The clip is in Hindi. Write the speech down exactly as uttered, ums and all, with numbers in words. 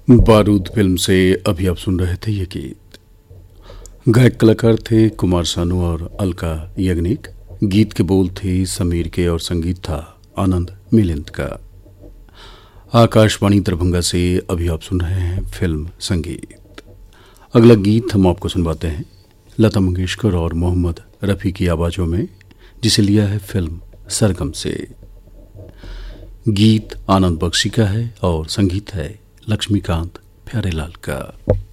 बारूद फिल्म से अभी आप सुन रहे थे ये गीत। गायक कलाकार थे कुमार सानू और अलका याग्निक। गीत के बोल थे समीर के और संगीत था आनंद मिलिंद का। आकाशवाणी दरभंगा से अभी आप सुन रहे हैं फिल्म संगीत। अगला गीत हम आपको सुनवाते हैं लता मंगेशकर और मोहम्मद रफ़ी की आवाज़ों में, जिसे लिया है फिल्म सरगम से। गीत आनंद बख्शी का है और संगीत है लक्ष्मीकांत प्यारेलाल का।